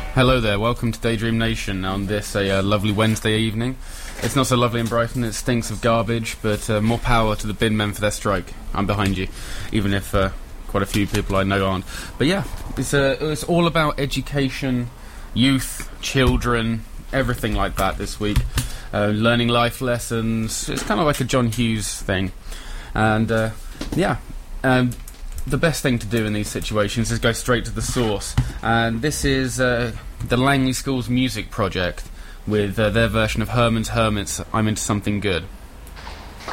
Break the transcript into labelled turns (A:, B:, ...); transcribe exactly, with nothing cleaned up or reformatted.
A: Hello there, welcome to Daydream Nation on this a uh, lovely Wednesday evening. It's not so lovely in Brighton, it stinks of garbage, but uh, more power to the bin men for their strike. I'm behind you, even if uh, quite a few people I know aren't. But yeah, it's, uh, it's all about education, youth, children, everything like that this week. Uh, learning life lessons, it's kind of like a John Hughes thing. And uh, yeah, um, the best thing to do in these situations is go straight to the source, and this is uh, the Langley School's music project with uh, their version of Herman's Hermits, I'm Into Something Good.